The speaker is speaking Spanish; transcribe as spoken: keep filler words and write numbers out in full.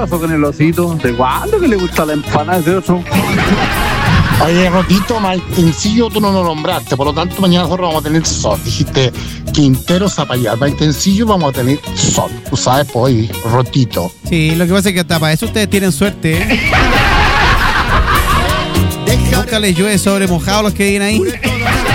pasó con el osito? ¿De cuándo que le gusta la empanada de eso? Oye, Rotito, Maitencillo tú no lo nombraste, por lo tanto mañana nosotros vamos a tener sol. Dijiste Quintero, Zapallar, Maitencillo vamos a tener sol. Tú sabes, pues, hoy, Rotito. Sí, lo que pasa es que hasta para eso ustedes tienen suerte, ¿eh? Nunca les llueve sobre mojado los que vienen ahí.